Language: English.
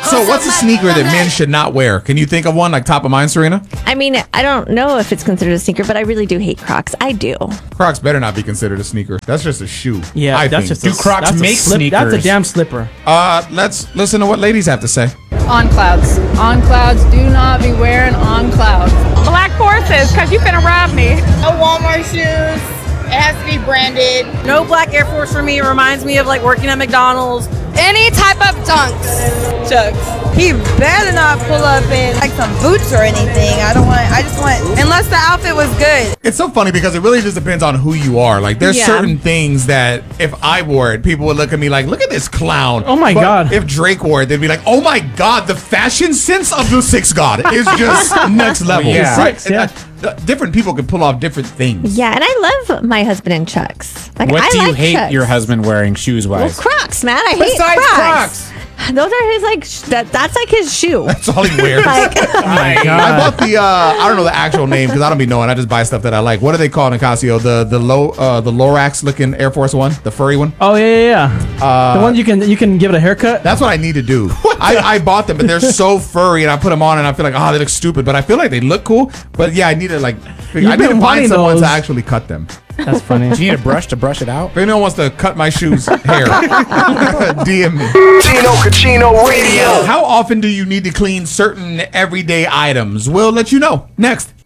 So what's a sneaker that men should not wear? Can you think of one like top of mind, Serena? I mean, I don't know if it's considered a sneaker, but I really do hate Crocs. I do. Crocs better not be considered a sneaker. That's just a shoe. Yeah, I that's think. just Do Crocs make sneakers? That's a damn slipper. Let's listen to what ladies have to say. On clouds. On clouds. Do not be wearing on clouds. Black Forces, because you finna rob me. No Walmart shoes. It has to be branded. No black Air Force for me. It reminds me of like working at McDonald's. Any type of dunks. Chucks. He better not pull up in like some boots or anything. I just want, unless the outfit was good. It's so funny because it really just depends on who you are. Like, there's certain things that if I wore it, people would look at me like, look at this clown. Oh my God. If Drake wore it, they'd be like, oh my God, the fashion sense of the Six God is just next level. Yeah. Right? Yeah. Different people can pull off different things. Yeah, and I love my husband in Chucks. Like, What I do you like hate Chucks. your husband wearing shoes Well, wise? Crocs, man. I hate Besides Crocs. Crocs. Those are his like. That's like his shoe. That's all he wears. Like, Oh my I God. bought the I don't know the actual name because I don't be knowing. I just buy stuff that I like. What are they called, Nicasio? The Lorax looking Air Force One, the furry one. Oh yeah. The ones you can give it a haircut. That's what I need to do. I bought them, but they're so furry, and I put them on, and I feel like, oh, they look stupid. But I feel like they look cool. But yeah, I need to I need to been find wanting someone those. to actually cut them. That's funny. Do you need a brush to brush it out? If anyone wants to cut my shoes hair, DM me. Gino Cucino Radio. How often do you need to clean certain everyday items? We'll let you know next.